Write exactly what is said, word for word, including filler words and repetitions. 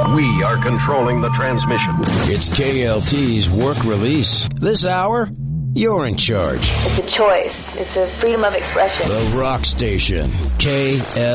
We are controlling the transmission. It's K L T's work release. This hour, you're in charge. It's a choice. It's a freedom of expression. The Rock Station, K L T.